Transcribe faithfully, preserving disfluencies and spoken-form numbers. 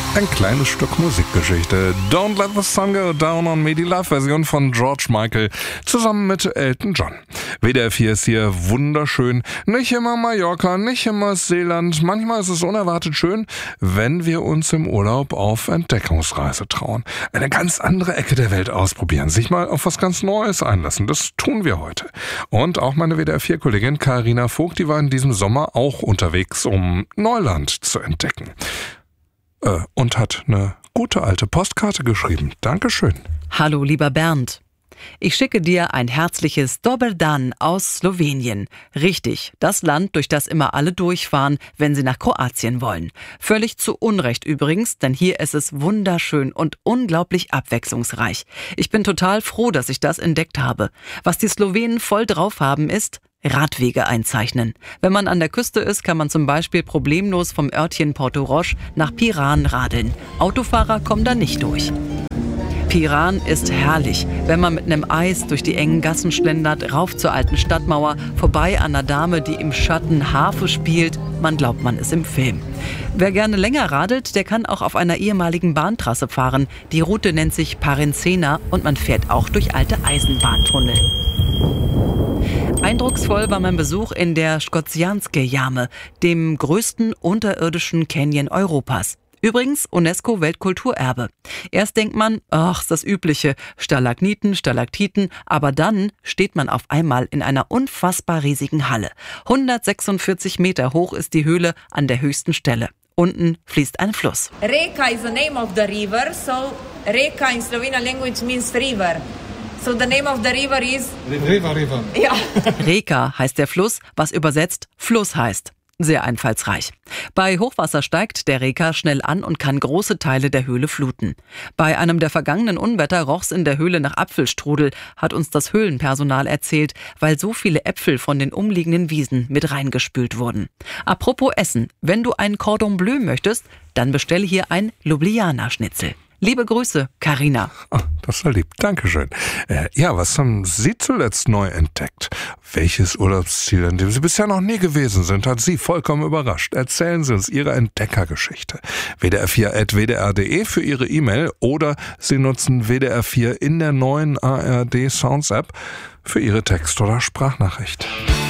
Ein kleines Stück Musikgeschichte. Don't Let the Sun Go Down on Me, die Live-Version von George Michael zusammen mit Elton John. W D R vier ist hier wunderschön. Nicht immer Mallorca, nicht immer Seeland. Manchmal ist es unerwartet schön, wenn wir uns im Urlaub auf Entdeckungsreise trauen. Eine ganz andere Ecke der Welt ausprobieren, sich mal auf was ganz Neues einlassen. Das tun wir heute. Und auch meine W D R vier-Kollegin Carina Vogt, die war in diesem Sommer auch unterwegs, um Neuland zu entdecken. Äh, und hat eine gute alte Postkarte geschrieben. Dankeschön. Hallo, lieber Bernd. Ich schicke dir ein herzliches Dober dan aus Slowenien. Richtig, das Land, durch das immer alle durchfahren, wenn sie nach Kroatien wollen. Völlig zu Unrecht übrigens, denn hier ist es wunderschön und unglaublich abwechslungsreich. Ich bin total froh, dass ich das entdeckt habe. Was die Slowenen voll drauf haben ist Radwege einzeichnen. Wenn man an der Küste ist, kann man zum Beispiel problemlos vom Örtchen Portorož nach Piran radeln. Autofahrer kommen da nicht durch. Piran ist herrlich, wenn man mit einem Eis durch die engen Gassen schlendert, rauf zur alten Stadtmauer, vorbei an einer Dame, die im Schatten Harfe spielt. Man glaubt, man ist im Film. Wer gerne länger radelt, der kann auch auf einer ehemaligen Bahntrasse fahren. Die Route nennt sich Parencena und man fährt auch durch alte Eisenbahntunnel. Eindrucksvoll war mein Besuch in der Škocjanske Jame, dem größten unterirdischen Canyon Europas. Übrigens UNESCO-Weltkulturerbe. Erst denkt man, ach, ist das Übliche, Stalagniten, Stalaktiten, aber dann steht man auf einmal in einer unfassbar riesigen Halle. hundertsechsundvierzig Meter hoch ist die Höhle an der höchsten Stelle. Unten fließt ein Fluss. Reka is the name of the river, so Reka in Slovenian language means river. So the name of the river is... River, river. Ja. Reka heißt der Fluss, was übersetzt Fluss heißt. Sehr einfallsreich. Bei Hochwasser steigt der Reka schnell an und kann große Teile der Höhle fluten. Bei einem der vergangenen Unwetter roch's in der Höhle nach Apfelstrudel, hat uns das Höhlenpersonal erzählt, weil so viele Äpfel von den umliegenden Wiesen mit reingespült wurden. Apropos Essen, wenn du ein Cordon Bleu möchtest, dann bestell hier ein Ljubljana-Schnitzel. Liebe Grüße, Carina. Oh, das war lieb. Dankeschön. Äh, ja, was haben Sie zuletzt neu entdeckt? Welches Urlaubsziel, in dem Sie bisher noch nie gewesen sind, hat Sie vollkommen überrascht? Erzählen Sie uns Ihre Entdeckergeschichte. W D R vier at w d r punkt d e für Ihre E-Mail oder Sie nutzen W D R vier in der neuen A R D Sounds App für Ihre Text- oder Sprachnachricht.